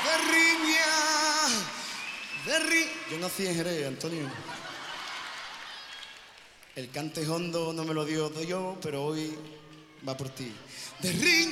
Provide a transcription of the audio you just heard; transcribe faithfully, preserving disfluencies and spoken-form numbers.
de riña, de ri... Yo nací en Jerez, Antonio. El cante hondo no me lo dio yo, pero hoy va por ti. De riña.